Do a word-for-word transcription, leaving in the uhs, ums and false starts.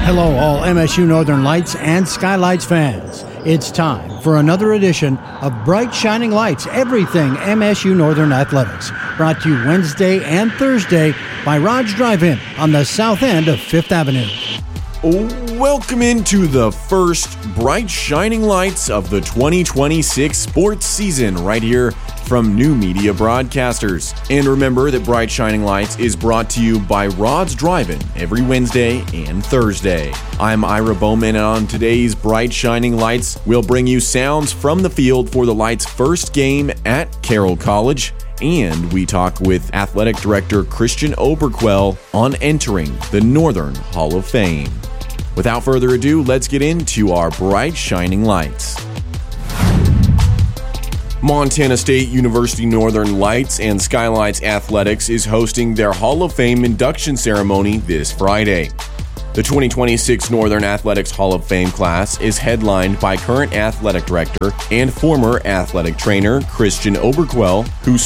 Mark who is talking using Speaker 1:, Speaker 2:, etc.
Speaker 1: Hello, all M S U Northern Lights and Skylights fans. It's time for another edition of Bright Shining Lights, everything M S U Northern Athletics. Brought to you Wednesday and Thursday by Rod's Drive-In on the south end of Fifth Avenue.
Speaker 2: Welcome into the first Bright Shining Lights of the twenty twenty-six sports season right here from New Media Broadcasters. And remember that Bright Shining Lights is brought to you by Rod's Drive-In every Wednesday and Thursday. I'm Ira Bowman, and on today's Bright Shining Lights, we'll bring you sounds from the field for the Lights' first game at Carroll College. And we talk with Athletic Director Christian Oberquell on entering the Northern Hall of Fame. Without further ado, let's get into our Bright Shining Lights. Montana State University Northern Lights and Skylights Athletics is hosting their Hall of Fame induction ceremony this Friday. The twenty twenty-six Northern Athletics Hall of Fame class is headlined by current athletic director and former athletic trainer Christian Oberquell, who